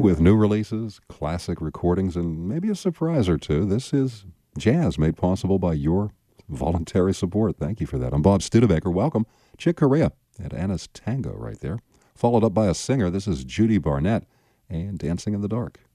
with new releases, classic recordings, and maybe a surprise or two. This is jazz made possible by your voluntary support. Thank you for that. I'm Bob Studebaker. Welcome. Chick Corea and Anna's Tango right there. Followed up by a singer. This is Judy Barnett and Dancing in the Dark.